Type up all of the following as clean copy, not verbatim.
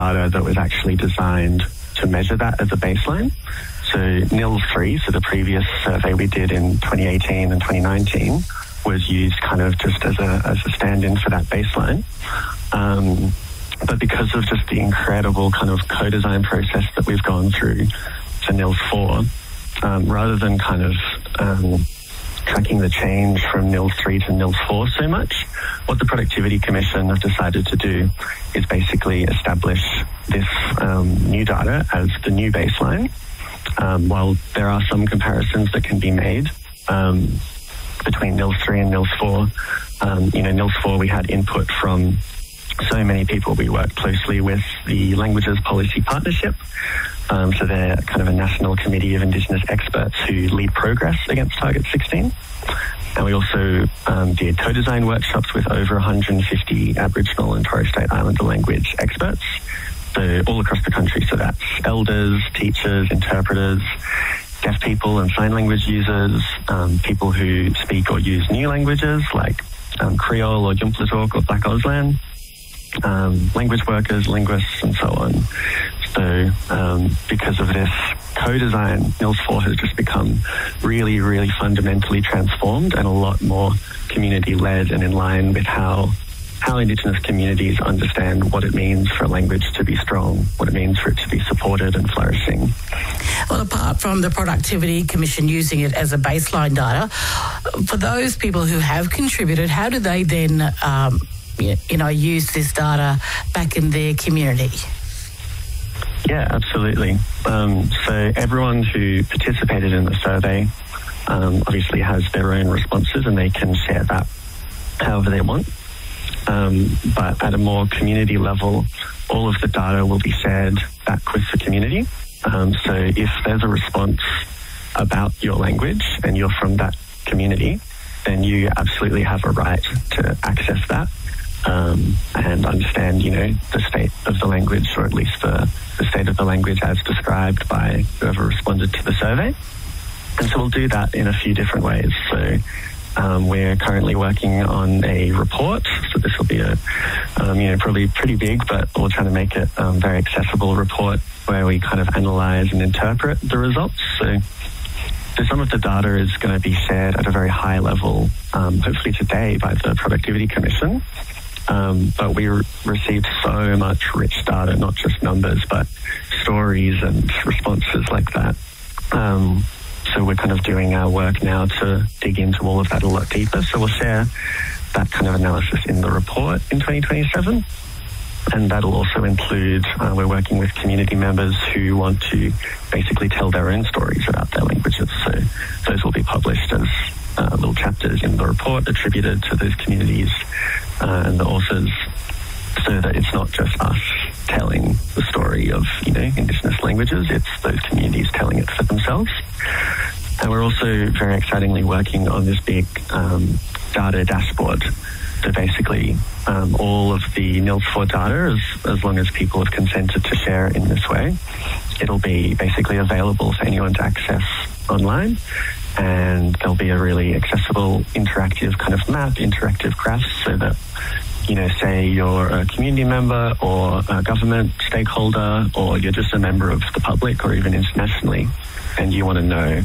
data that was actually designed to measure that as a baseline. So NILS 3, so the previous survey we did in 2018 and 2019, was used kind of just as a stand-in for that baseline. But because of just the incredible kind of co-design process that we've gone through for NILS 4, rather than kind of tracking the change from NILS 3 to NILS 4 so much, what the Productivity Commission have decided to do is basically establish this new data as the new baseline. While there are some comparisons that can be made between NILS 3 and NILS 4, NILS 4 we had input from so many people. We worked closely with the Languages Policy Partnership. So they're kind of a national committee of Indigenous experts who lead progress against Target 16. And we also did co-design workshops with over 150 Aboriginal and Torres Strait Islander language experts. So all across the country. So that's elders, teachers, interpreters, deaf people and sign language users, people who speak or use new languages like Creole or Yumplatalk or Black Auslan, language workers, linguists, and so on. So because of this co-design, NILS 4 has just become really, really fundamentally transformed and a lot more community-led and in line with how Indigenous communities understand what it means for a language to be strong, what it means for it to be supported and flourishing. Well, apart from the Productivity Commission using it as a baseline data, for those people who have contributed, how do they then use this data back in their community? Yeah, absolutely. So everyone who participated in the survey obviously has their own responses and they can share that however they want. But at a more community level, all of the data will be shared back with the community. So if there's a response about your language and you're from that community, then you absolutely have a right to access that and understand, the state of the language, or at least the state of the language as described by whoever responded to the survey. And so we'll do that in a few different ways. So we're currently working on a report. So this will be probably pretty big, but we're trying to make it a very accessible report where we kind of analyse and interpret the results. So some of the data is going to be shared at a very high level, hopefully today by the Productivity Commission. But we received so much rich data, not just numbers, but stories and responses like that. So we're kind of doing our work now to dig into all of that a lot deeper. So we'll share that kind of analysis in the report in 2027. And that'll also include, we're working with community members who want to basically tell their own stories about their languages. So those will be published as little chapters in the report attributed to those communities and the authors, so that it's not just us telling the story of, Indigenous languages, it's those communities telling it for themselves. And we're also very excitingly working on this big data dashboard. So basically, all of the NILS 4 data, as long as people have consented to share it in this way, it'll be basically available for anyone to access online. And there'll be a really accessible, interactive kind of map, interactive graphs, so that, say you're a community member or a government stakeholder, or you're just a member of the public or even internationally, and you want to know,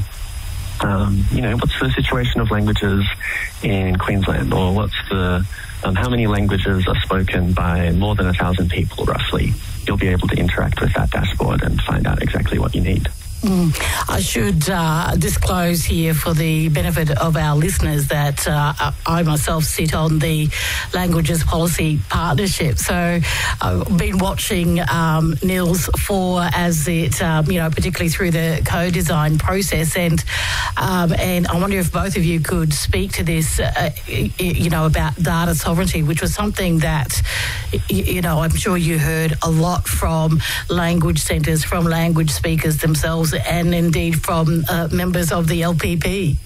what's the situation of languages in Queensland, or what's the how many languages are spoken by more than 1,000 people roughly. You'll be able to interact with that dashboard and find out exactly what you need. I should disclose here for the benefit of our listeners that I myself sit on the Languages Policy Partnership. So I've been watching NILS 4 as it, particularly through the co-design process. And I wonder if both of you could speak to this, about data sovereignty, which was something that, I'm sure you heard a lot from language centres, from language speakers themselves, and indeed from members of the LPP.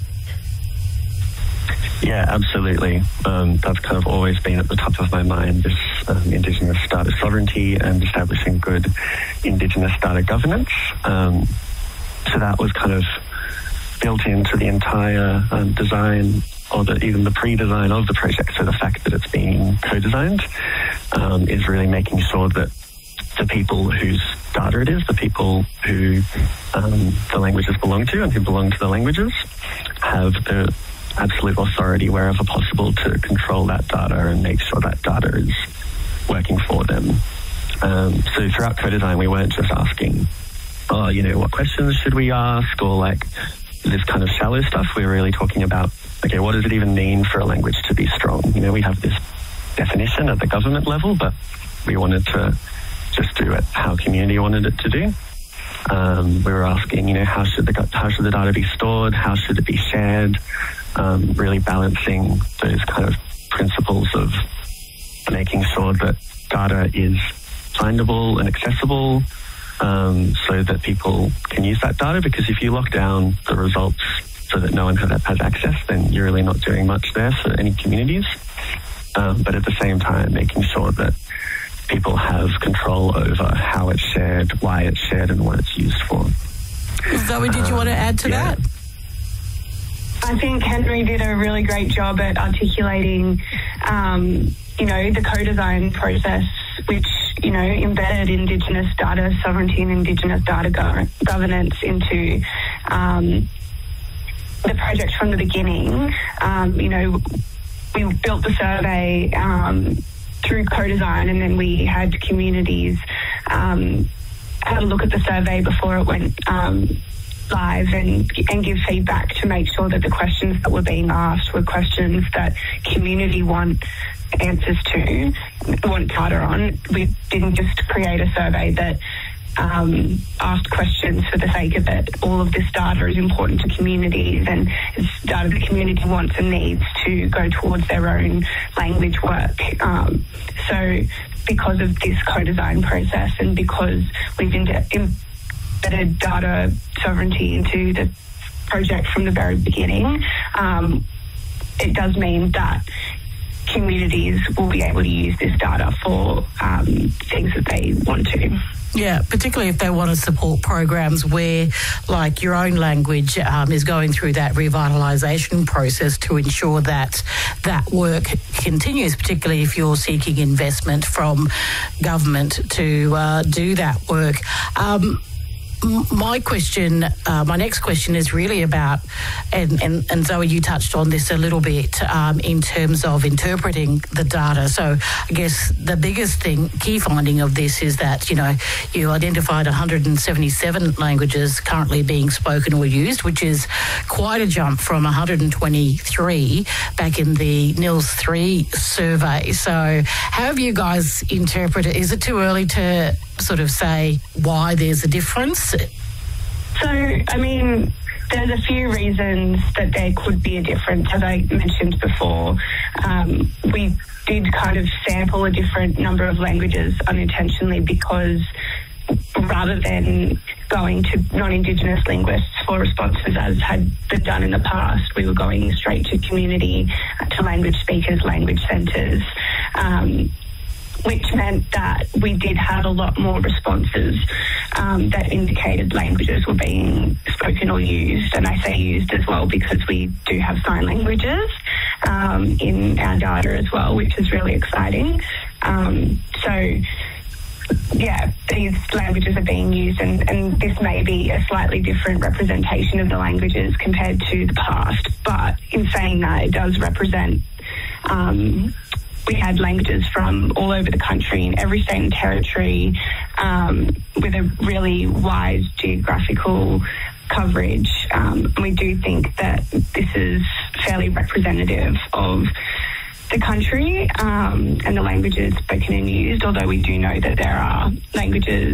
Yeah, absolutely. That's kind of always been at the top of my mind, this Indigenous data sovereignty and establishing good Indigenous data governance. So that was kind of built into the entire design, or even the pre-design of the project. So the fact that it's being co-designed is really making sure that the people whose data it is, the people who the languages belong to and who belong to the languages, have the absolute authority wherever possible to control that data and make sure that data is working for them. So throughout co-design, we weren't just asking, what questions should we ask, or like this kind of shallow stuff. We were really talking about, okay, what does it even mean for a language to be strong? We have this definition at the government level, but we wanted to just do it how community wanted it to do. We were asking, how should the data be stored? How should it be shared? Really balancing those kind of principles of making sure that data is findable and accessible, so that people can use that data. Because if you lock down the results so that no one has access, then you're really not doing much there for any communities. But at the same time, making sure that people have control over how it's shared, why it's shared, and what it's used for. Zoe, did you want to add to that? I think Henry did a really great job at articulating, the co-design process, which, embedded Indigenous data sovereignty and Indigenous data governance into the project from the beginning. We built the survey through co-design, and then we had communities had a look at the survey before it went live and give feedback to make sure that the questions that were being asked were questions that community want answers to, want data on. We didn't just create a survey that asked questions for the sake of it. All of this data is important to communities, and it's data the community wants and needs to go towards their own language work. So because of this co-design process, and because we've embedded data sovereignty into the project from the very beginning, it does mean that communities will be able to use this data for things that they want to. Yeah, particularly if they want to support programs where, like, your own language is going through that revitalisation process to ensure that that work continues, particularly if you're seeking investment from government to do that work. My next question is really about, and Zoe, you touched on this a little bit in terms of interpreting the data. So I guess the biggest key finding of this is that, you identified 177 languages currently being spoken or used, which is quite a jump from 123 back in the NILS 3 survey. So how have you guys interpreted? Is it too early to sort of say why there's a difference? So, there's a few reasons that there could be a difference. As I mentioned before, we did kind of sample a different number of languages unintentionally, because rather than going to non-Indigenous linguists for responses as had been done in the past, we were going straight to community, to language speakers, language centres, which meant that we did have a lot more responses that indicated languages were being spoken or used. And I say used as well because we do have sign languages in our data as well, which is really exciting. These languages are being used, and this may be a slightly different representation of the languages compared to the past. But in saying that, it does represent we had languages from all over the country, in every state and territory, with a really wide geographical coverage. We do think that this is fairly representative of the country and the languages spoken and used, although we do know that there are languages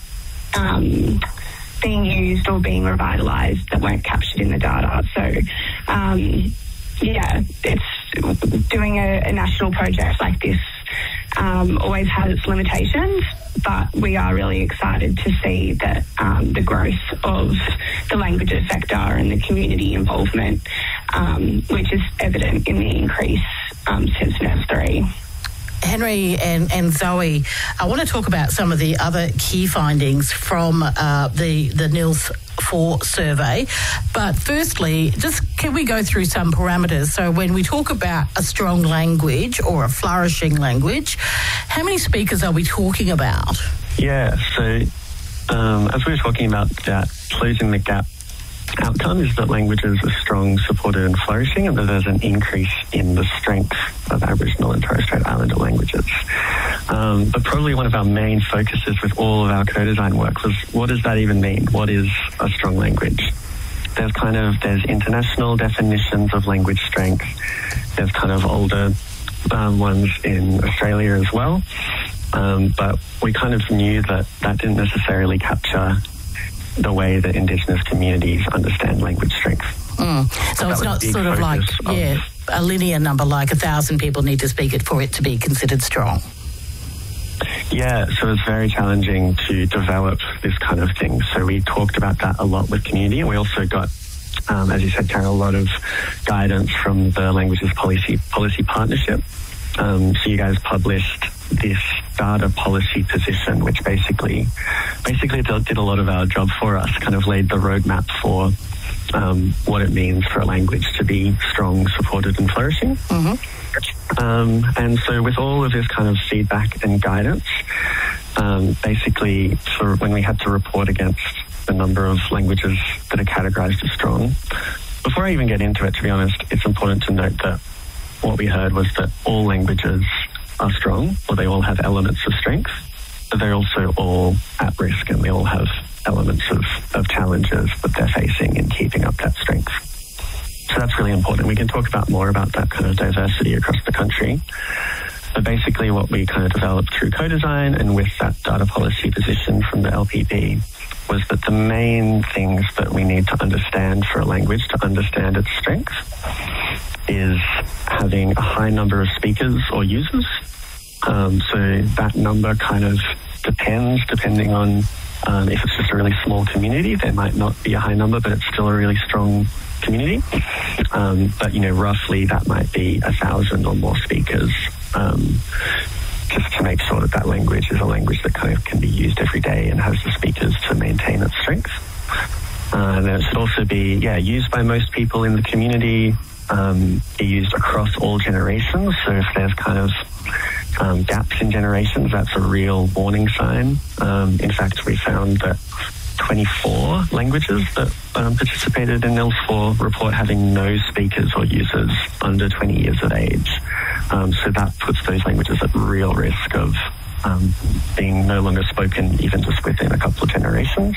being used or being revitalised that weren't captured in the data. So, it's doing a national project like this always has its limitations, but we are really excited to see that the growth of the languages sector and the community involvement, which is evident in the increase since NILS 3. Henry and Zoe, I want to talk about some of the other key findings from the NILS 4 survey. But firstly, just can we go through some parameters? So when we talk about a strong language or a flourishing language, how many speakers are we talking about? Yeah, so as we were talking about that closing the gap outcome is that languages are strong, supported and flourishing, and that there's an increase in the strength of Aboriginal and Torres Strait Islander languages. But probably one of our main focuses with all of our co-design work was, what does that even mean? What is a strong language? There's international definitions of language strength. There's kind of older ones in Australia as well. But we kind of knew that didn't necessarily capture the way that Indigenous communities understand language strength. So it's not sort of like, a linear number, like 1,000 people need to speak it for it to be considered strong. Yeah, so it's very challenging to develop this kind of thing. So we talked about that a lot with community, and we also got, as you said, Carol, a lot of guidance from the Languages Policy Partnership. So you guys published this data policy position, which basically did a lot of our job for us, kind of laid the roadmap for what it means for a language to be strong, supported and flourishing. And so with all of this kind of feedback and guidance, basically for when we had to report against the number of languages that are categorised as strong, before I even get into it, to be honest, it's important to note that what we heard was that all languages are strong, or they all have elements of strength, but they're also all at risk, and they all have elements of challenges that they're facing in keeping up that strength. So that's really important. We can talk about more about that kind of diversity across the country. But basically what we kind of developed through co-design and with that data policy position from the LPP was that the main things that we need to understand for a language to understand its strength is having a high number of speakers or users. So that number kind of depending on if it's just a really small community, there might not be a high number, but it's still a really strong community. But, roughly that might be 1,000 or more speakers, just to make sure that language is a language that kind of can be used every day and has the speakers to maintain its strength. And it should also be, used by most people in the community, be used across all generations. So if there's kind of gaps in generations, that's a real warning sign. In fact, we found that 24 languages that participated in NILS4 report having no speakers or users under 20 years of age. So that puts those languages at real risk of being no longer spoken even just within a couple of generations.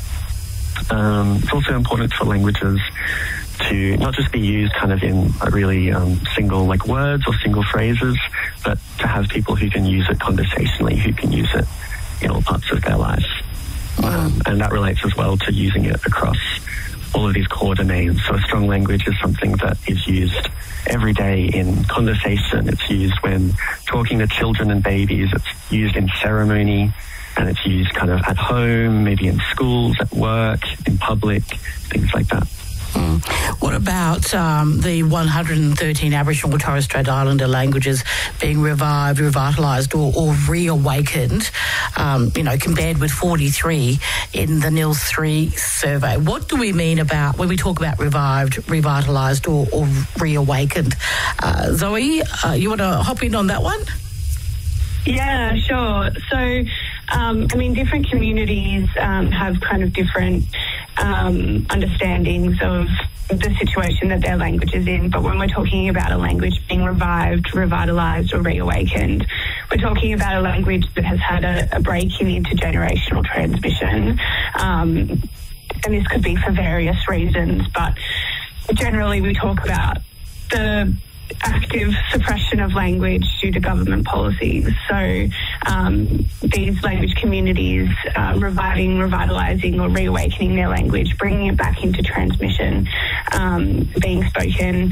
It's also important for languages to not just be used kind of in a really single words or single phrases, but to have people who can use it conversationally, who can use it in all parts of their life. And that relates as well to using it across all of these core domains. So a strong language is something that is used every day in conversation. It's used when talking to children and babies. It's used in ceremony, and it's used kind of at home, maybe in schools, at work, in public, things like that. What about the 113 Aboriginal and Torres Strait Islander languages being revived, revitalised or reawakened, compared with 43 in the NILS3 survey? What do we mean about when we talk about revived, revitalised or reawakened? Zoe, you want to hop in on that one? Yeah, sure. So, different communities have kind of different understandings of the situation that their language is in. But when we're talking about a language being revived, revitalised or reawakened, we're talking about a language that has had a break in intergenerational transmission. And this could be for various reasons, but generally we talk about the active suppression of language due to government policies. So these language communities reviving, revitalising or reawakening their language, bringing it back into transmission, being spoken,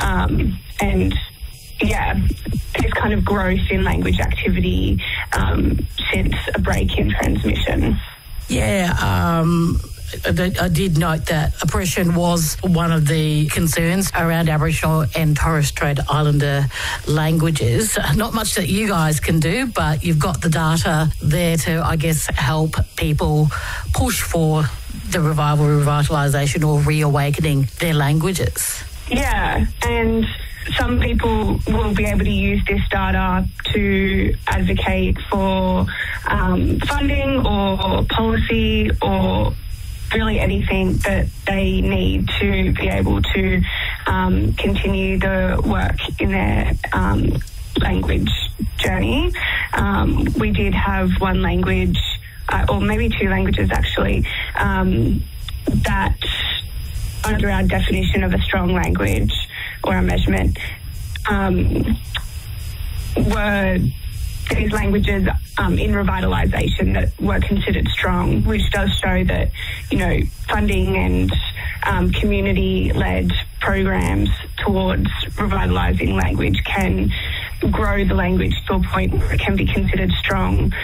and this kind of growth in language activity since a break in transmission. I did note that oppression was one of the concerns around Aboriginal and Torres Strait Islander languages. Not much that you guys can do, but you've got the data there to, I guess, help people push for the revival, revitalisation or reawakening their languages. Yeah, and some people will be able to use this data to advocate for funding or policy or really anything that they need to be able to continue the work in their language journey. We did have one language, or maybe two languages actually, that under our definition of a strong language or a measurement were these languages in revitalisation that were considered strong, which does show that, you know, funding and community-led programs towards revitalising language can grow the language to a point where it can be considered strong.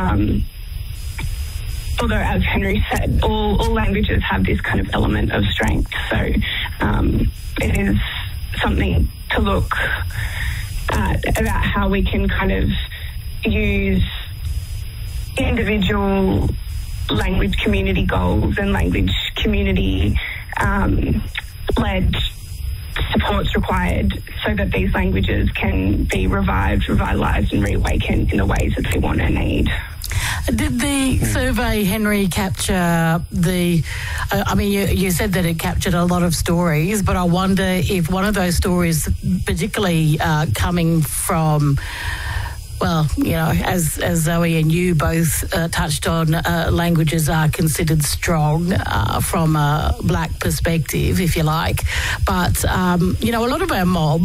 Although, as Henry said, all languages have this kind of element of strength. So it is something to look at about how we can kind of use individual language community goals and language community led supports required so that these languages can be revived, revitalised and reawakened in the ways that they want and need. Did the survey, Henry, capture the... I mean, you said that it captured a lot of stories, but I wonder if one of those stories, particularly coming from... Well, you know, as Zoe and you both touched on, languages are considered strong from a black perspective, if you like. But, you know, a lot of our mob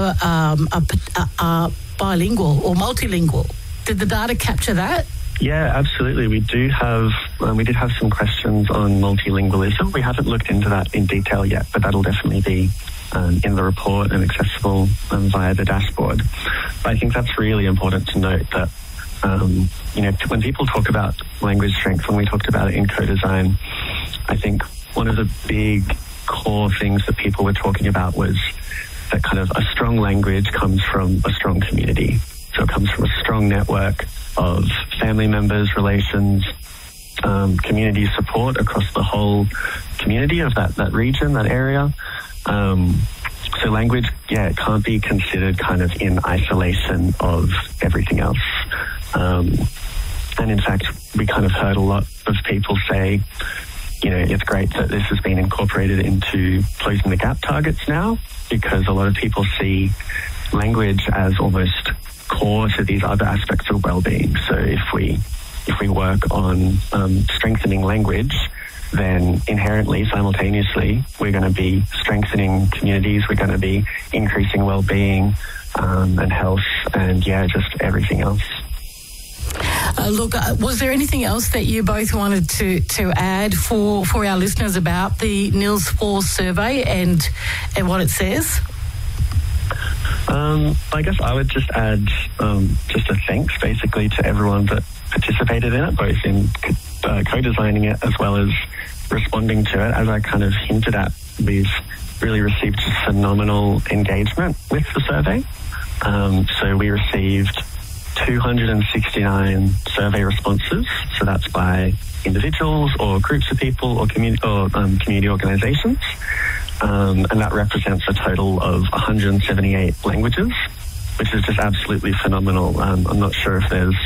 are bilingual or multilingual. Did the data capture that? Yeah, absolutely. We did have some questions on multilingualism. We haven't looked into that in detail yet, but that'll definitely be in the report and accessible via the dashboard. But I think that's really important to note that, you know, when people talk about language strength, when we talked about it in co-design, I think one of the big core things that people were talking about was that kind of a strong language comes from a strong community. So it comes from a strong network of family members, relations, community support across the whole community of that region, that area. So language, yeah, it can't be considered kind of in isolation of everything else. And in fact, we kind of heard a lot of people say, you know, it's great that this has been incorporated into closing the gap targets now, because a lot of people see language as almost core to these other aspects of well-being. So if we work on strengthening language, then inherently, simultaneously, we're going to be strengthening communities, we're going to be increasing well-being and health and, yeah, just everything else. Look, was there anything else that you both wanted to add for our listeners about the NILS 4 survey and what it says? I guess I would just add just a thanks basically to everyone that participated in it, both in co-designing it as well as responding to it. As I kind of hinted at, we've really received phenomenal engagement with the survey. So we received 269 survey responses. So that's by individuals or groups of people or community organisations. And that represents a total of 178 languages, which is just absolutely phenomenal. I'm not sure if there's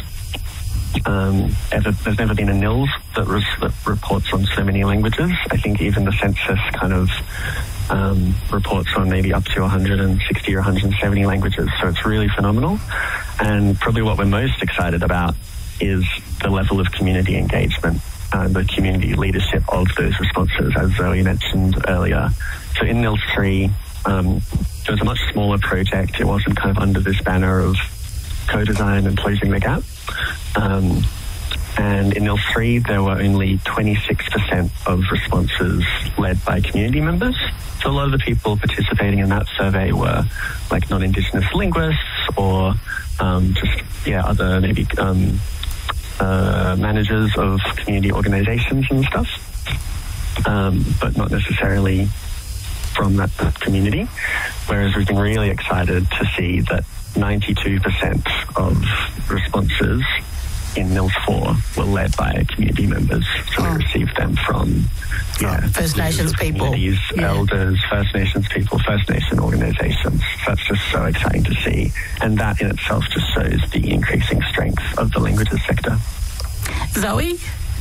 never been a NILS that reports on so many languages. I think even the census kind of reports on maybe up to 160 or 170 languages. So it's really phenomenal. And probably what we're most excited about is the level of community engagement, the community leadership of those responses, as Zoe mentioned earlier. So in NILS 3, it was a much smaller project. It wasn't kind of under this banner of co-design and closing the gap. And in NILS 3, there were only 26% of responses led by community members. So a lot of the people participating in that survey were like non-Indigenous linguists or other maybe managers of community organisations and stuff, but not necessarily from that community. Whereas we've been really excited to see that 92% of responses in Nils 4 were led by community members. So we received them from First Nations people, communities, elders, First Nations people, First Nation organisations. So that's just so exciting to see. And that in itself just shows the increasing strength of the languages sector. Zoe?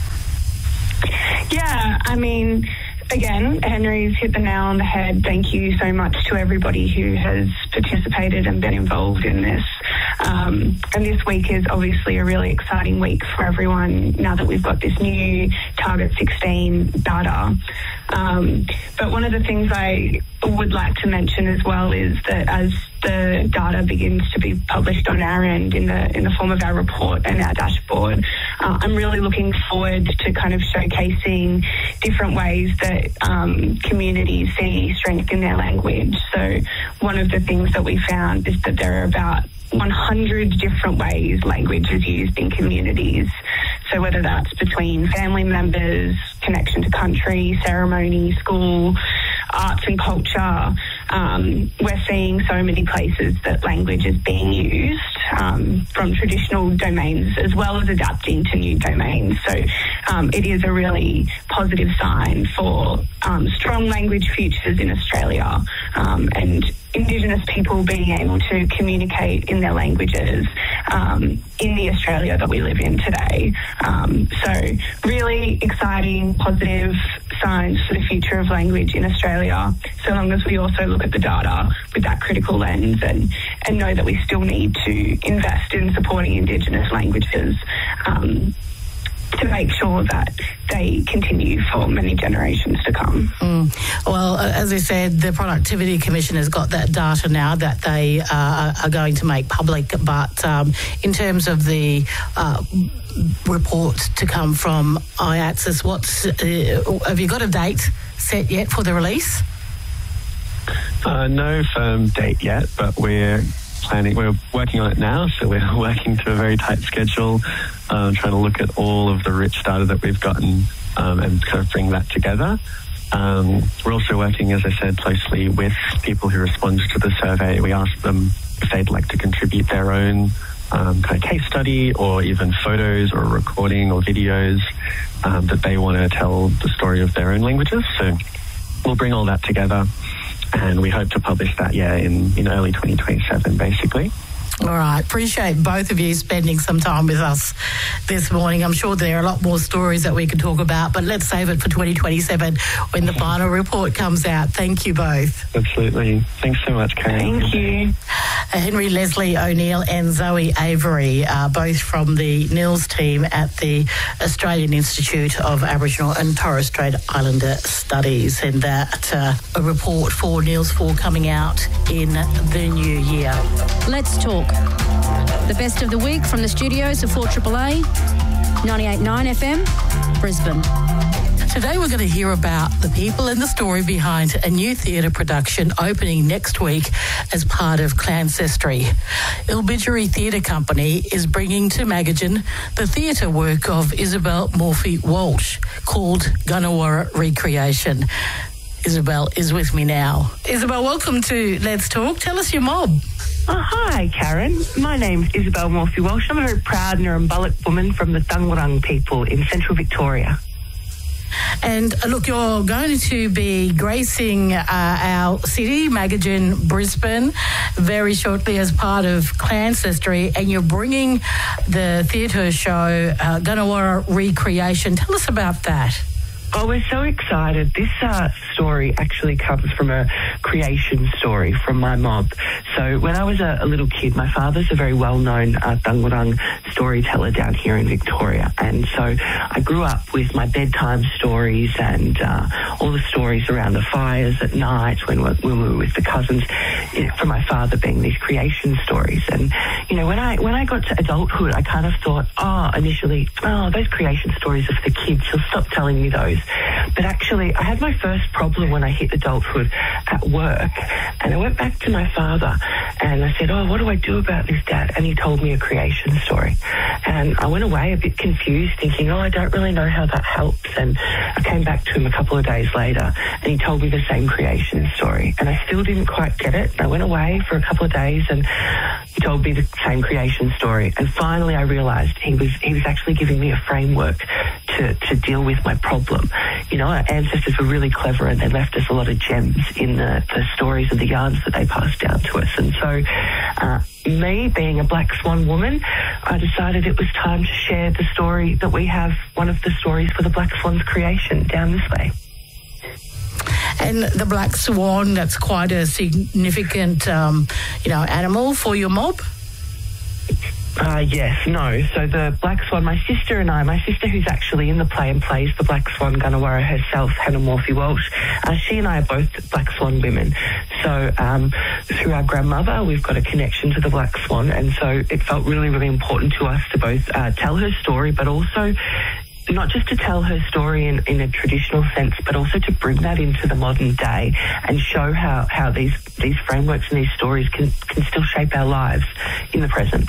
Yeah, I mean, again, Henry's hit the nail on the head. Thank you so much to everybody who has participated and been involved in this. And this week is obviously a really exciting week for everyone now that we've got this new Target 16 data. But one of the things I would like to mention as well is that as the data begins to be published on our end in the form of our report and our dashboard, I'm really looking forward to kind of showcasing different ways that communities see strength in their language. So one of the things that we found is that there are about 100 different ways language is used in communities. So whether that's between family members, connection to country, ceremony, school, arts and culture, we're seeing so many places that language is being used from traditional domains as well as adapting to new domains. So it is a really positive sign for strong language futures in Australia and Indigenous people being able to communicate in their languages in the Australia that we live in today. So really exciting, positive signs for the future of language in Australia, so long as we also look at the data with that critical lens and know that we still need to invest in supporting Indigenous languages to make sure that they continue for many generations to come. Well, as I said, the Productivity Commission has got that data now that they are going to make public, but in terms of the report to come from IATSIS, have you got a date set yet for the release? No firm date yet, but we're working on it now, so we're working to a very tight schedule, trying to look at all of the rich data that we've gotten and kind of bring that together. We're also working, as I said, closely with people who responded to the survey. We asked them if they'd like to contribute their own kind of case study or even photos or recording or videos that they want to tell the story of their own languages. So we'll bring all that together. And we hope to publish that, in early 2027, basically. All right. Appreciate both of you spending some time with us this morning. I'm sure there are a lot more stories that we could talk about, but let's save it for 2027 when the final report comes out. Thank you both. Absolutely. Thanks so much, Karen. Thank you. Henry Leslie O'Neill and Zoe Avery, both from the Nils team at the Australian Institute of Aboriginal and Torres Strait Islander Studies, and that a report for Nils 4 coming out in the new year. Let's talk. The best of the week from the studios of 4AAA, 98.9 FM, Brisbane. Today we're going to hear about the people and the story behind a new theatre production opening next week as part of Clancestry. Ilbidgery Theatre Company is bringing to Magajan the theatre work of Isabel Morphy-Walsh called Gunawarra Recreation. Isabel is with me now. Isabel, welcome to Let's Talk. Tell us your mob. Oh, hi, Karen. My name's Isabel Morphy-Walsh. I'm a very proud Nurrumbullet woman from the Dangwarang people in central Victoria. And look, you're going to be gracing our city, Magajan, Brisbane, very shortly as part of Clancestry, and you're bringing the theatre show Gunawarra Recreation. Tell us about that. Oh, we're so excited. This story actually comes from a creation story from my mob. So when I was a little kid, my father's a very well-known Dangwarang storyteller down here in Victoria. And so I grew up with my bedtime stories and all the stories around the fires at night when we were with the cousins, from my father being these creation stories. And, when I got to adulthood, I kind of thought, initially, those creation stories are for the kids. He'll stop telling me those. But actually, I had my first problem when I hit adulthood at work, and I went back to my father and I said, what do I do about this, Dad? And he told me a creation story. And I went away a bit confused, thinking, I don't really know how that helps. And I came back to him a couple of days later, and he told me the same creation story. And I still didn't quite get it. I went away for a couple of days, and he told me the same creation story. And finally, I realised he was actually giving me a framework to deal with my problem. Our ancestors were really clever, and they left us a lot of gems in the stories and the yarns that they passed down to us. And so me, being a Black Swan woman, I decided it was time to share the story that we have, one of the stories for the Black Swan's creation down this way. And the black swan, that's quite a significant, animal for your mob? Yes, no. So the Black Swan, my sister who's actually in the play and plays the Black Swan Gunnawara herself, Hannah Morphy Walsh, she and I are both Black Swan women. So through our grandmother, we've got a connection to the Black Swan, and so it felt really, really important to us to both tell her story, but also not just to tell her story in a traditional sense, but also to bring that into the modern day and show how these frameworks and these stories can still shape our lives in the present.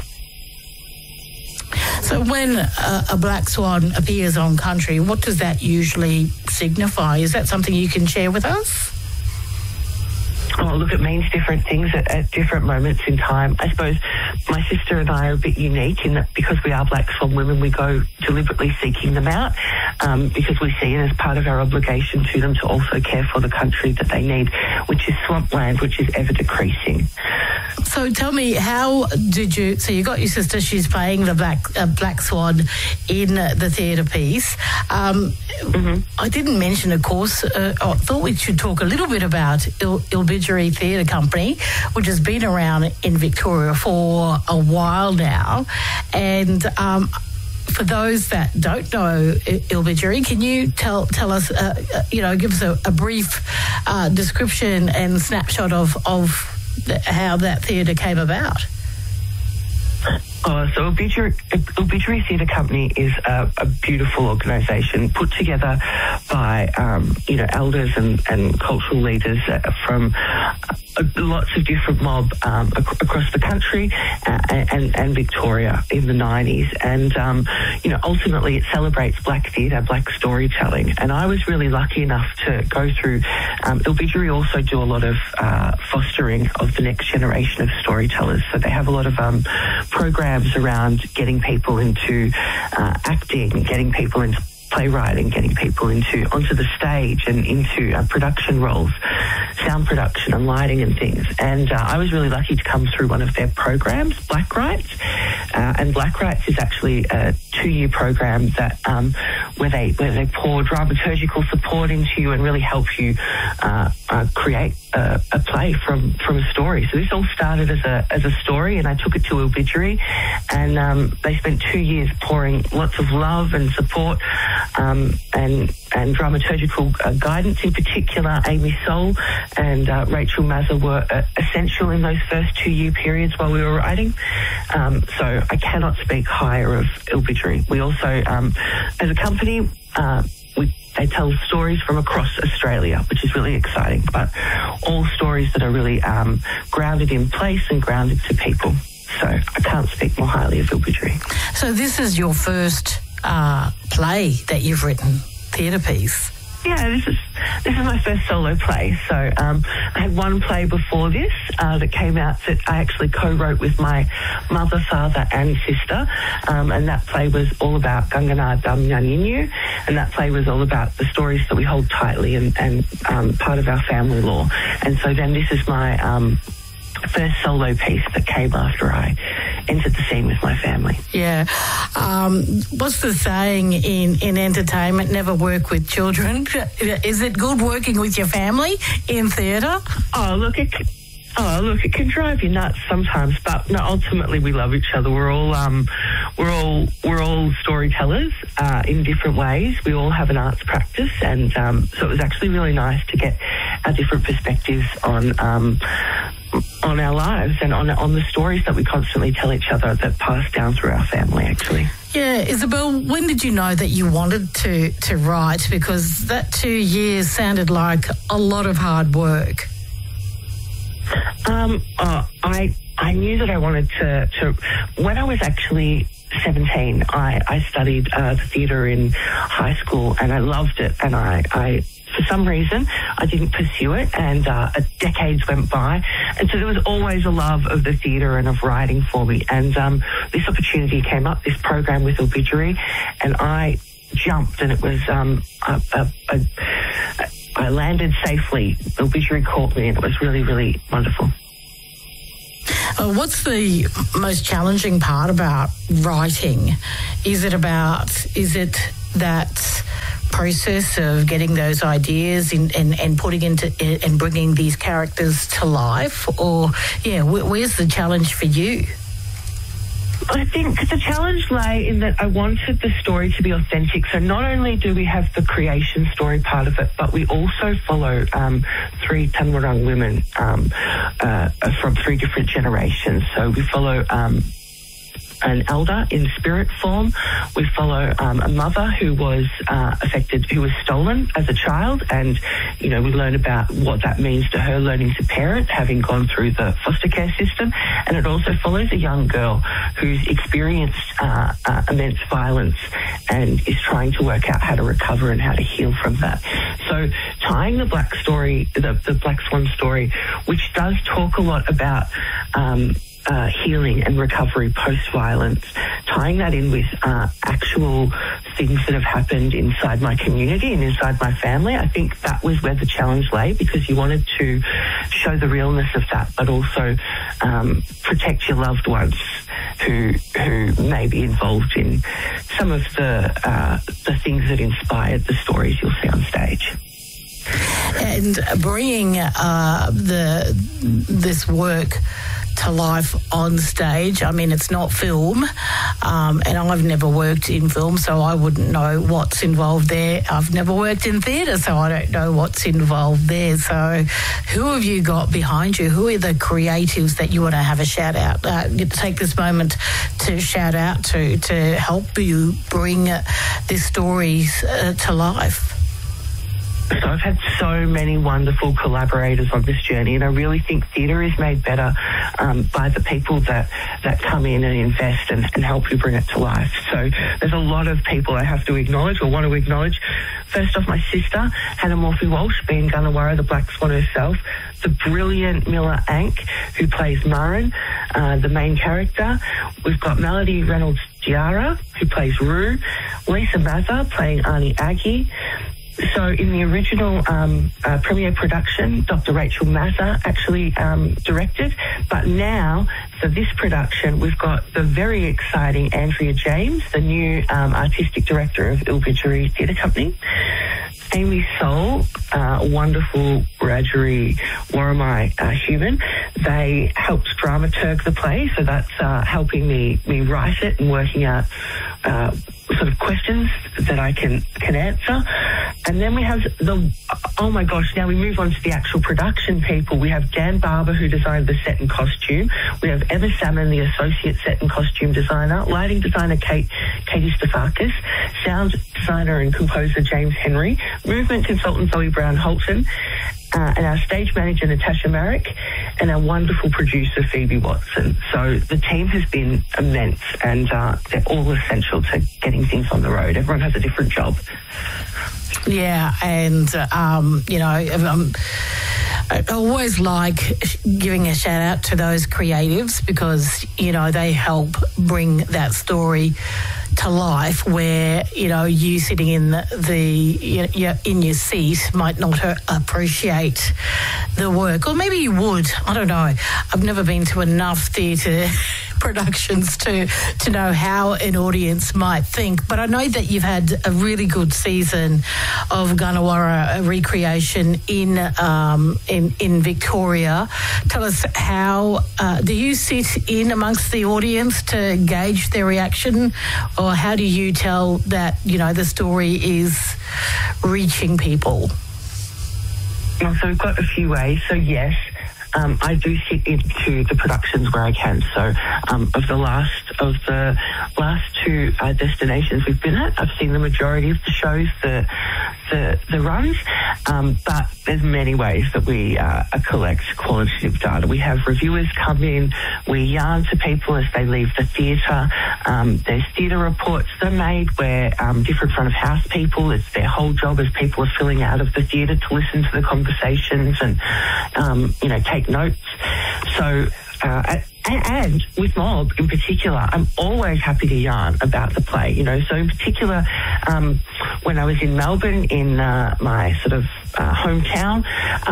So when a black swan appears on country, what does that usually signify? Is that something you can share with us? Oh, look, it means different things at different moments in time. I suppose my sister and I are a bit unique in that because we are Black Swan women, we go deliberately seeking them out because we see it as part of our obligation to them to also care for the country that they need, which is swampland, which is ever decreasing. So tell me, how did you... So you got your sister, she's playing the Black Swan in the theatre piece. I didn't mention, of course, I thought we should talk a little bit about Ilbidgeri Theatre Company, which has been around in Victoria for a while now. And for those that don't know Ilbidgeri, can you tell us, give us a brief description and snapshot of how that theatre came about? So Ilbidgeri Theatre Company is a beautiful organisation put together by elders and cultural leaders from lots of different mob across the country and Victoria in the 90s. And ultimately it celebrates black theatre, black storytelling. And I was really lucky enough to go through. Ilbidgeri also do a lot of fostering of the next generation of storytellers. So they have a lot of programs around getting people into acting, getting people into playwriting, getting people onto the stage and into production roles, sound production and lighting and things. And I was really lucky to come through one of their programs, Black Rights. And Black Rights is actually a 2-year program that where they pour dramaturgical support into you and really help you create a play from a story. So this all started as a story, and I took it to Ilbidgeri, and they spent 2 years pouring lots of love and support and dramaturgical guidance. In particular, Amy Soul and Rachel Mazza were essential in those first 2-year periods while we were writing. So I cannot speak higher of Ilbidgeri. We also, as a company, they tell stories from across Australia, which is really exciting, but all stories that are really grounded in place and grounded to people. So I can't speak more highly of Ilbidgeri. So this is your first play that you've written, theatre piece? Yeah, this is my first solo play. So I had one play before this that came out that I actually co-wrote with my mother, father and sister, and that play was all about Gangana Dam Nyaninyu, and that play was all about the stories that we hold tightly and part of our family law. And so then this is my first solo piece that came after I entered the scene with my family. Yeah. What's the saying in entertainment, never work with children? Is it good working with your family in theatre? Oh, look, it can drive you nuts sometimes, but no, ultimately we love each other. We're all storytellers in different ways. We all have an arts practice, and so it was actually really nice to get our different perspectives on our lives and on the stories that we constantly tell each other that pass down through our family, actually. Yeah, Isabel, when did you know that you wanted to write? Because that 2 years sounded like a lot of hard work. I knew that I wanted to when I was actually 17, I studied the theatre in high school, and I loved it, and I for some reason I didn't pursue it, and decades went by, and so there was always a love of the theatre and of writing for me, and this opportunity came up, this program with Obituary, and I jumped, and it was I landed safely. Obituary caught me, and it was really, really wonderful. What's the most challenging part about writing? Is it that process of getting those ideas and putting into and bringing these characters to life, or where's the challenge for you? I think the challenge lay in that I wanted the story to be authentic. So not only do we have the creation story part of it, but we also follow 3 Tanwurrung women from 3 different generations. So we follow an elder in spirit form. We follow a mother who was who was stolen as a child, and we learn about what that means to her, learning to parent, having gone through the foster care system. And it also follows a young girl who's experienced immense violence and is trying to work out how to recover and how to heal from that. So tying the Black story, the Black Swan story, which does talk a lot about healing and recovery post-violence, tying that in with actual things that have happened inside my community and inside my family. I think that was where the challenge lay, because you wanted to show the realness of that, but also protect your loved ones who may be involved in some of the things that inspired the stories you'll see on stage. And bringing this work to life on stage, I mean, it's not film, and I've never worked in film, so I wouldn't know what's involved there. I've never worked in theatre, so I don't know what's involved there. So who have you got behind you? Who are the creatives that you want to have a shout out? Take this moment to shout out to help you bring these stories to life. So I've had so many wonderful collaborators on this journey, and I really think theatre is made better by the people that come in and invest and help you bring it to life. So there's a lot of people I have to acknowledge or want to acknowledge. First off, my sister, Hannah Morphy-Walsh, being Gunawarra, the Black Swan herself, the brilliant Mila Ank, who plays Marin, the main character. We've got Melody Reynolds-Diarra, who plays Rue, Lisa Mazza playing Arnie Aggie. So in the original premiere production, Dr. Rachel Mazza actually directed, but now for this production, we've got the very exciting Andrea James, the new artistic director of Obituary Theatre Company. Amy Soul, wonderful Wiradjuri Worimi human. They helped dramaturg the play, so that's helping me write it and working out sort of questions that I can answer. And then we have oh my gosh, now we move on to the actual production people. We have Dan Barber, who designed the set and costume. We have Emma Salmon, the associate set and costume designer. Lighting designer Katie Stefakis. Sound designer and composer James Henry. Movement consultant Zoe Brown-Holton. And our stage manager, Natasha Marek, and our wonderful producer, Phoebe Watson. So the team has been immense, and they're all essential to getting things on the road. Everyone has a different job. Yeah, and, I always like giving a shout out to those creatives, because, they help bring that story to life, where you sitting in in your seat might not appreciate the work, or maybe you would. I don't know. I've never been to enough theatre productions to know how an audience might think, but I know that you've had a really good season of Gunawarra recreation in Victoria. Tell us, how do you sit in amongst the audience to gauge their reaction, or how do you tell that the story is reaching people? So we've got a few ways. So yes, I do sit into the productions where I can. So of the last two destinations we've been at, I've seen the majority of the shows, the runs, but there's many ways that we collect qualitative data. We have reviewers come in, we yarn to people as they leave the theatre. There's theatre reports that are made where different front of house people, it's their whole job as people are filling out of the theatre to listen to the conversations and take notes. So and with Mob in particular, I'm always happy to yarn about the play, So in particular, when I was in Melbourne, in my sort of hometown,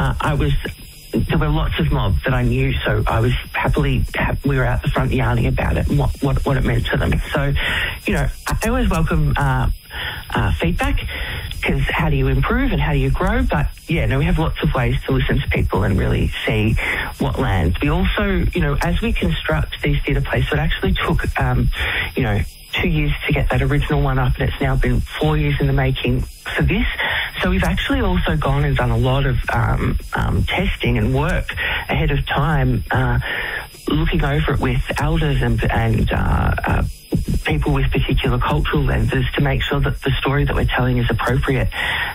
there were lots of Mob that I knew, so I was we were out the front yarning about it and what it meant to them. So, I always welcome feedback, because how do you improve and how do you grow? But we have lots of ways to listen to people and really see what lands. We also, as we construct these theatre plays, so it actually took, 2 years to get that original one up, and it's now been 4 years in the making for this. So we've actually also gone and done a lot of testing and work ahead of time, looking over it with elders and people with particular cultural lenses to make sure that the story that we're telling is appropriate,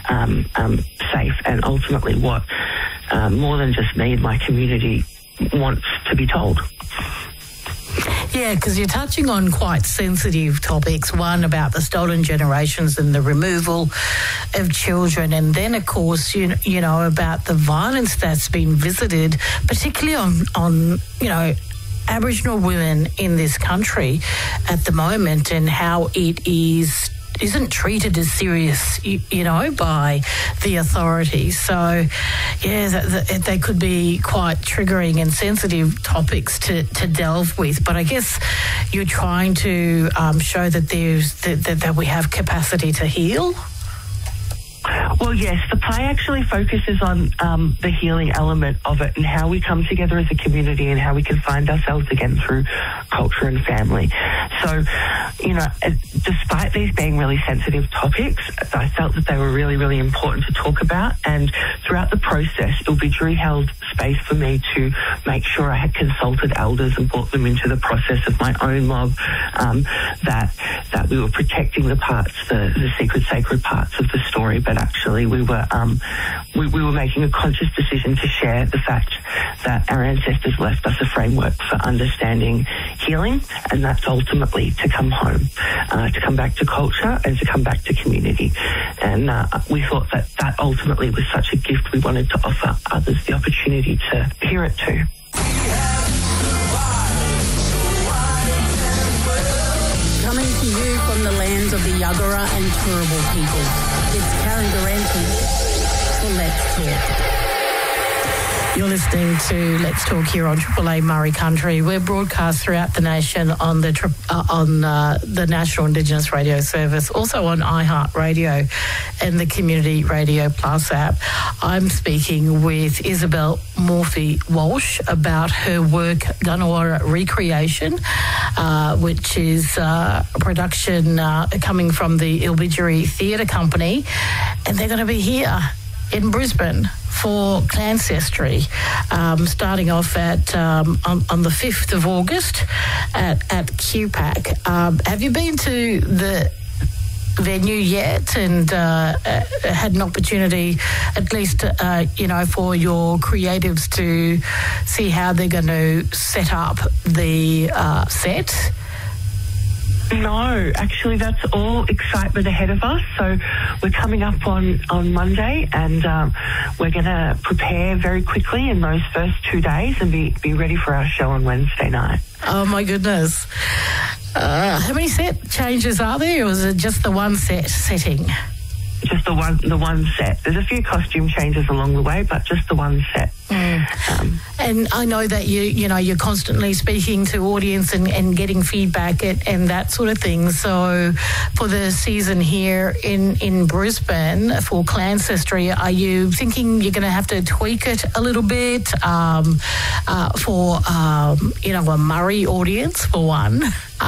safe, and ultimately what more than just me and my community wants to be told. Yeah, because you're touching on quite sensitive topics. One about the stolen generations and the removal of children, and then, of course, you know about the violence that's been visited, particularly on Aboriginal women in this country at the moment, and how it isn't treated as serious, by the authorities. So, they could be quite triggering and sensitive topics to delve with. But I guess you're trying to show that that we have capacity to heal. Well, yes, the play actually focuses on the healing element of it and how we come together as a community and how we can find ourselves again through culture and family. So, despite these being really sensitive topics, I felt that they were really, really important to talk about. And throughout the process, Ilbidgery held space for me to make sure I had consulted elders and brought them into the process of my own mob, that we were protecting the parts, the secret, sacred parts of the story, but actually we were making a conscious decision to share the fact that our ancestors left us a framework for understanding healing, and that's ultimately to come home, to come back to culture and to come back to community. And we thought that ultimately was such a gift we wanted to offer others the opportunity to hear it too. Coming to you from the lands of the Yuggera and Turrbal people, it's Karen Durante for Let's Talk. You're listening to Let's Talk here on Triple A Murray Country. We're broadcast throughout the nation on the National Indigenous Radio Service, also on iHeartRadio and the Community Radio Plus app. I'm speaking with Isabel Morphy-Walsh about her work, Gunnawara Recreation, which is a production coming from the Ilbidgery Theatre Company, and they're going to be here in Brisbane for Clancestry, starting off at on the 5th of August at QPAC. Have you been to the venue yet and had an opportunity, at least, for your creatives to see how they're going to set up the set? No, actually that's all excitement ahead of us. So we're coming up on Monday, and we're going to prepare very quickly in those first 2 days and be ready for our show on Wednesday night. Oh my goodness. How many set changes are there, or is it just the one setting? Just the one set. There's a few costume changes along the way, but just the one set. And I know that you're constantly speaking to audience and getting feedback and that sort of thing. So for the season here in Brisbane for Clancestry, are you thinking you're going to have to tweak it a little bit for a Murray audience for one?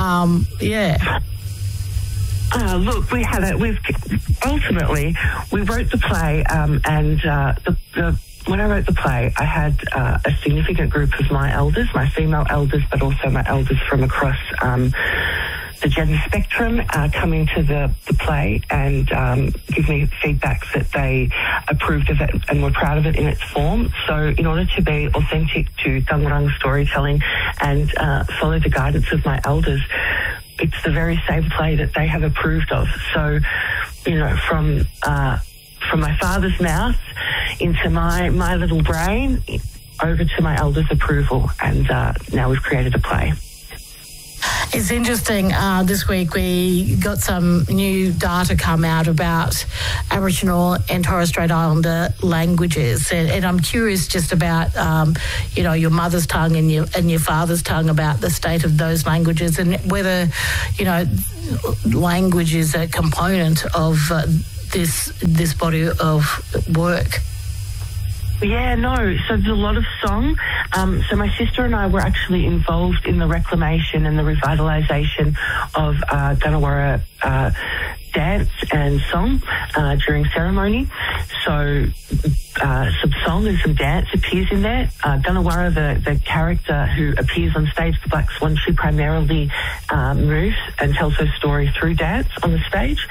Look, ultimately we wrote the play, and the when I wrote the play, I had a significant group of my elders, my female elders, but also my elders from across the gender spectrum coming to the play and give me feedback that they approved of it and were proud of it in its form. So in order to be authentic to Tangwarang storytelling and follow the guidance of my elders, it's the very same play that they have approved of. So, you know, from my father's mouth into my little brain, over to my elders' approval, and now we've created a play. It's interesting, this week we got some new data come out about Aboriginal and Torres Strait Islander languages, and I'm curious just about, you know, your mother's tongue and your father's tongue, about the state of those languages and whether, you know, language is a component of this body of work. Yeah, no. So there's a lot of song. So my sister and I were actually involved in the reclamation and the revitalisation of Ganawara dance and song during ceremony. So some song and some dance appears in there. Ganawara, the character who appears on stage, the Black Swan, she primarily moves and tells her story through dance on the stage.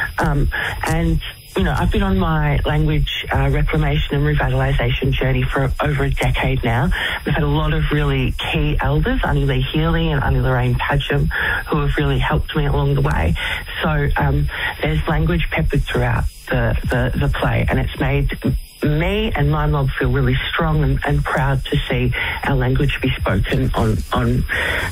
And you know, I've been on my language reclamation and revitalisation journey for over a decade now. We've had a lot of really key elders, Annie Lee Healy and Annie Lorraine Padgham, who have really helped me along the way. So there's language peppered throughout the play, and it's made me and my mob feel really strong and proud to see our language be spoken on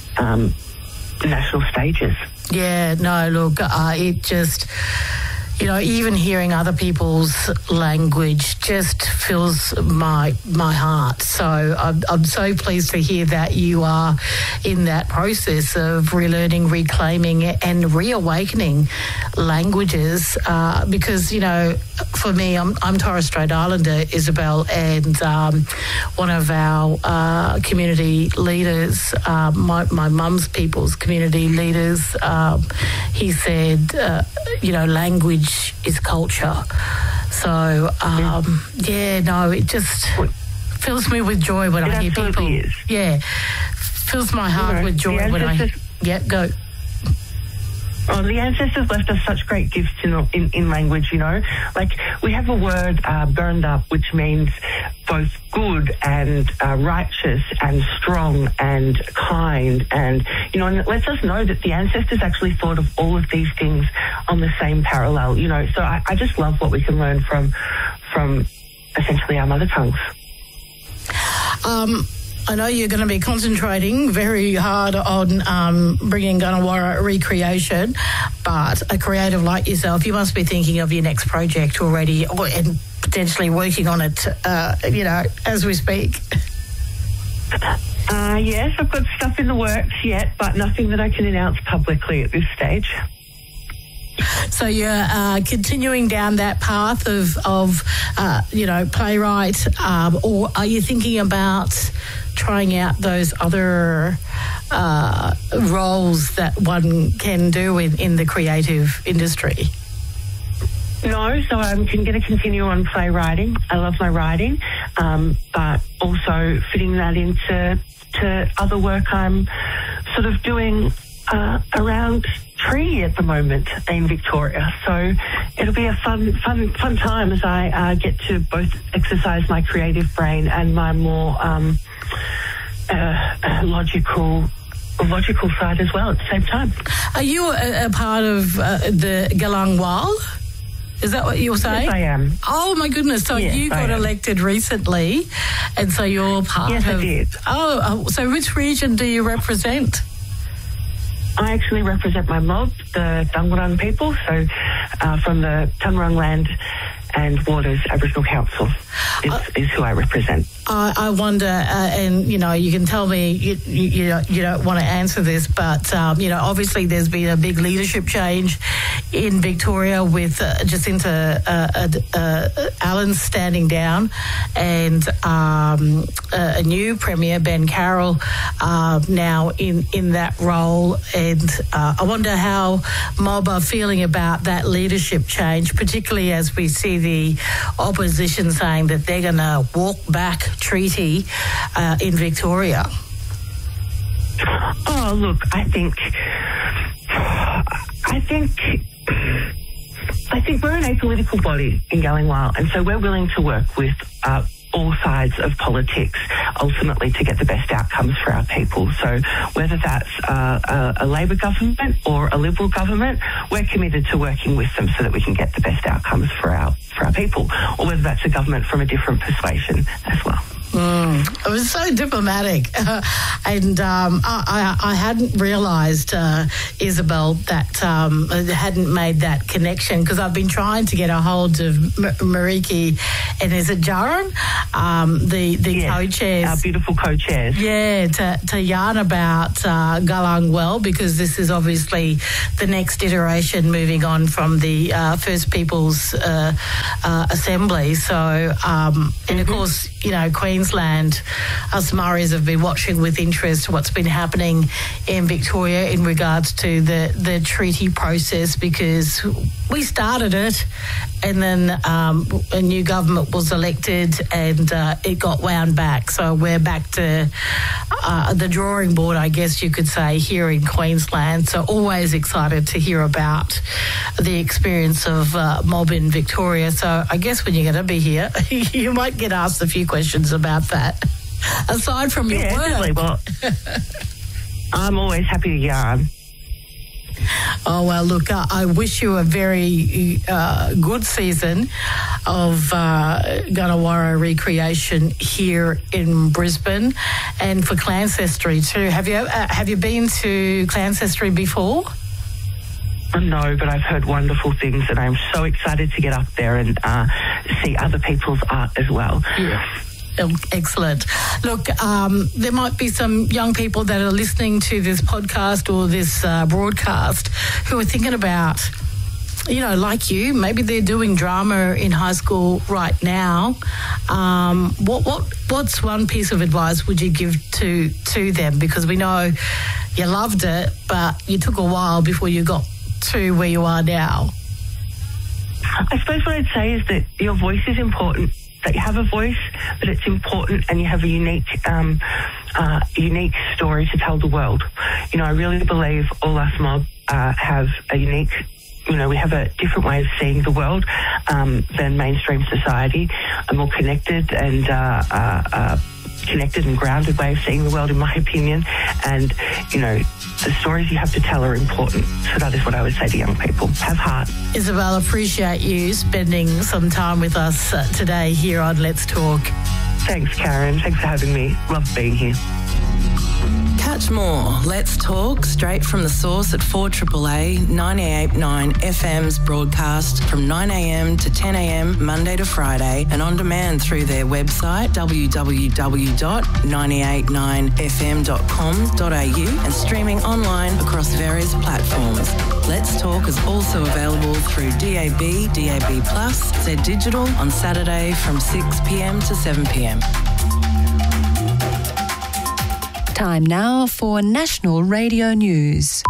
national stages. Yeah, no, look, it just... You know, even hearing other people's language just fills my heart. So I'm so pleased to hear that you are in that process of relearning, reclaiming and reawakening languages because, you know, for me, I'm Torres Strait Islander, Isabel, and one of our community leaders, my mum's people's community leaders, he said, you know, language is culture. So, yeah, no, it just fills me with joy when I hear people. Is. Yeah, fills my heart with joy when I... Yeah, go. Oh, the ancestors left us such great gifts in language, you know. Like, we have a word, burned up, which means both good and righteous and strong and kind. And, you know, and it lets us know that the ancestors actually thought of all of these things on the same parallel, you know. So I just love what we can learn from essentially our mother tongues. I know you're going to be concentrating very hard on bringing Ganawara recreation, but a creative like yourself, you must be thinking of your next project already and potentially working on it, you know, as we speak. Yes, I've got stuff in the works yet, but nothing that I can announce publicly at this stage. So you're continuing down that path of you know, playwright, or are you thinking about trying out those other roles that one can do in the creative industry? No, so I'm going to continue on playwriting. I love my writing, but also fitting that into other work I'm sort of doing around Tree at the moment in Victoria. So it'll be a fun time as I get to both exercise my creative brain and my more logical side as well at the same time. Are you a part of the Galang Wal? Is that what you're saying? Yes, I am. Oh, my goodness. So yes, you got elected recently, and so you're part of... Yes, I did. Oh, so which region do you represent? I actually represent my mob, the Tangwarang people, so from the Tangwarang Land and Waters Aboriginal Council is who I represent. I wonder, and you know, you can tell me you don't want to answer this, but you know, obviously there's been a big leadership change in Victoria with Jacinta Allen standing down, and a new Premier, Ben Carroll, now in that role. And I wonder how mob are feeling about that leadership change, particularly as we see the opposition saying that they're going to walk back treaty in Victoria? Oh, look, I think we're an apolitical body in Gallingwell, and so we're willing to work with all sides of politics, ultimately to get the best outcomes for our people. So whether that's a Labor government or a Liberal government, we're committed to working with them so that we can get the best outcomes for our people, or whether that's a government from a different persuasion as well. It was so diplomatic. And I hadn't realised, Isabel, that I hadn't made that connection, because I've been trying to get a hold of Mariki and is it Jaron? The co-chairs. Our beautiful co-chairs. Yeah, to yarn about Galangwell, because this is obviously the next iteration moving on from the First Peoples Assembly. So, and of course, you know, Queensland, us Murrays have been watching with interest what's been happening in Victoria in regards to the treaty process, because we started it and then a new government was elected and it got wound back. So we're back to the drawing board, I guess you could say, here in Queensland. So always excited to hear about the experience of mob in Victoria. So I guess when you're going to be here, you might get asked a few questions about that. Aside from your work. Well, I'm always happy to yarn. Oh, well, look, I wish you a very good season of Gunawarra recreation here in Brisbane, and for Clancestry too. Have you been to Clancestry before? No, but I've heard wonderful things, and I'm so excited to get up there and see other people's art as well. Yeah. Excellent. Look, there might be some young people that are listening to this podcast or this broadcast who are thinking about, you know, like you, maybe they're doing drama in high school right now. What's one piece of advice would you give to them? Because we know you loved it, but you took a while before you got to where you are now. I suppose what I'd say is that your voice is important. That you have a voice, that it's important, and you have a unique story to tell the world. You know, I really believe all us mob have a unique, you know, we have a different way of seeing the world than mainstream society, a more connected and grounded way of seeing the world, in my opinion. And, you know, the stories you have to tell are important. So that is what I would say to young people. Have heart. Isabel, appreciate you spending some time with us today here on Let's Talk. Thanks, Karen. Thanks for having me. Love being here. Catch more Let's Talk straight from the source at 4AAA 98.9 FM's broadcast from 9am to 10am Monday to Friday, and on demand through their website www.989fm.com.au and streaming online across various platforms. Let's Talk is also available through DAB, DAB+, Z Digital on Saturday from 6pm to 7pm. Time now for National Radio News.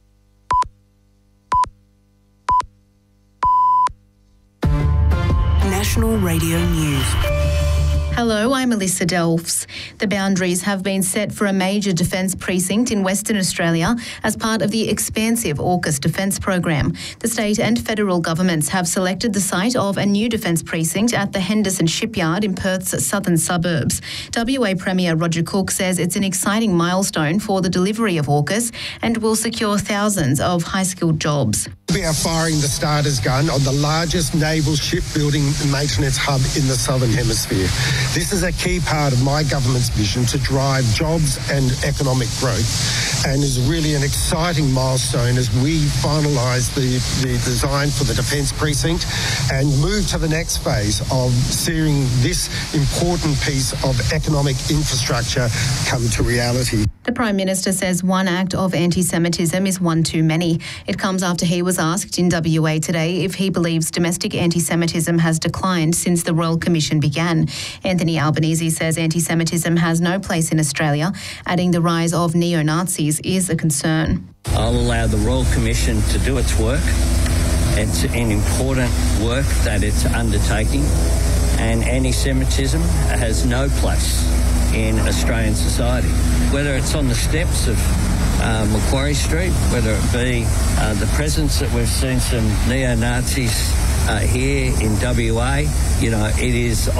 National Radio News. Hello, I'm Alyssa Delphs. The boundaries have been set for a major defence precinct in Western Australia as part of the expansive AUKUS defence program. The state and federal governments have selected the site of a new defence precinct at the Henderson Shipyard in Perth's southern suburbs. WA Premier Roger Cook says it's an exciting milestone for the delivery of AUKUS and will secure thousands of high-skilled jobs. We are firing the starter's gun on the largest naval shipbuilding maintenance hub in the Southern Hemisphere. This is a key part of my government's vision to drive jobs and economic growth, and is really an exciting milestone as we finalise the design for the Defence Precinct and move to the next phase of seeing this important piece of economic infrastructure come to reality. The Prime Minister says one act of anti-Semitism is one too many. It comes after he was asked in WA today if he believes domestic anti-Semitism has declined since the Royal Commission began. Anthony Albanese says anti-Semitism has no place in Australia, adding the rise of neo-Nazis is a concern. I'll allow the Royal Commission to do its work It's an important work that it's undertaking, and anti-Semitism has no place in Australian society. Whether it's on the steps of Macquarie Street, whether it be the presence that we've seen some neo-Nazis here in WA, it is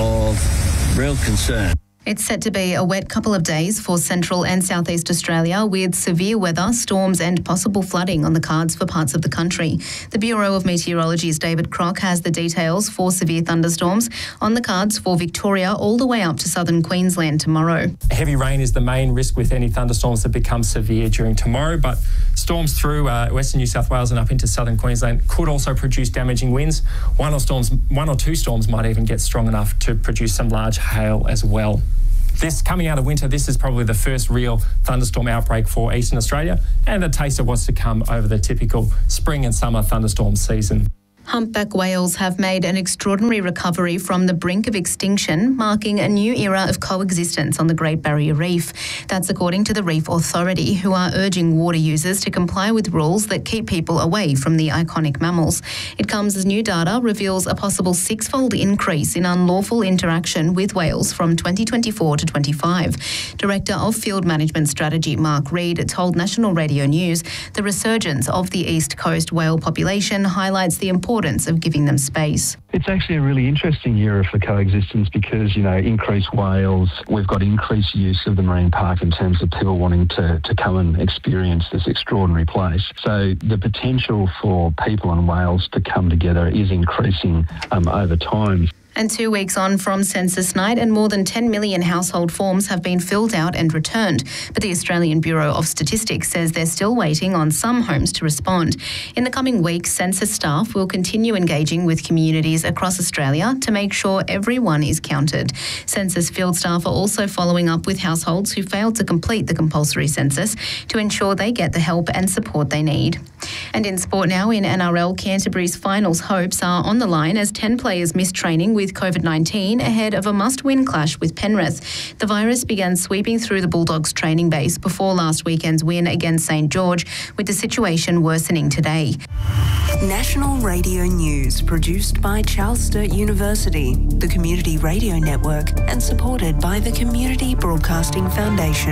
of real concern. It's set to be a wet couple of days for central and southeast Australia, with severe weather, storms and possible flooding on the cards for parts of the country. The Bureau of Meteorology's David Crock has the details for severe thunderstorms on the cards for Victoria all the way up to southern Queensland tomorrow. Heavy rain is the main risk with any thunderstorms that become severe during tomorrow, but storms through western New South Wales and up into southern Queensland could also produce damaging winds. One or two storms might even get strong enough to produce some large hail as well. This coming out of winter, this is probably the first real thunderstorm outbreak for Eastern Australia and a taste of what's to come over the typical spring and summer thunderstorm season. Humpback whales have made an extraordinary recovery from the brink of extinction, marking a new era of coexistence on the Great Barrier Reef. That's according to the Reef Authority, who are urging water users to comply with rules that keep people away from the iconic mammals. It comes as new data reveals a possible six-fold increase in unlawful interaction with whales from 2024 to 25. Director of Field Management Strategy, Mark Reid, told National Radio News the resurgence of the East Coast whale population highlights the importance of giving them space. It's actually a really interesting era for coexistence because, increased whales, we've got increased use of the marine park in terms of people wanting to come and experience this extraordinary place. So the potential for people and whales to come together is increasing over time. And 2 weeks on from census night, and more than 10 million household forms have been filled out and returned. But the Australian Bureau of Statistics says they're still waiting on some homes to respond. In the coming weeks, census staff will continue engaging with communities across Australia to make sure everyone is counted. Census field staff are also following up with households who failed to complete the compulsory census to ensure they get the help and support they need. And in sport now, in NRL, Canterbury's finals hopes are on the line as 10 players missed training with COVID-19 ahead of a must-win clash with Penrith. The virus began sweeping through the Bulldogs training base before last weekend's win against St George, with the situation worsening today. National Radio News, produced by Charles Sturt University, the Community Radio Network, and supported by the Community Broadcasting Foundation.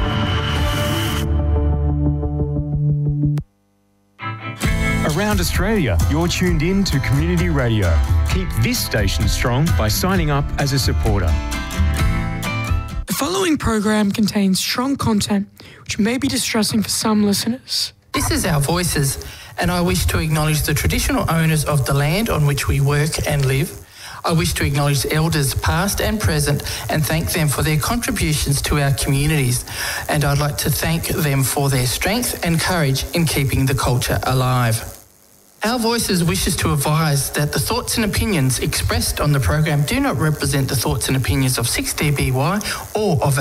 Around Australia, you're tuned in to Community Radio. Keep this station strong by signing up as a supporter. The following program contains strong content which may be distressing for some listeners. This is Our Voices, and I wish to acknowledge the traditional owners of the land on which we work and live. I wish to acknowledge elders past and present and thank them for their contributions to our communities. And I'd like to thank them for their strength and courage in keeping the culture alive. Our Voices wishes to advise that the thoughts and opinions expressed on the program do not represent the thoughts and opinions of 6DBY or of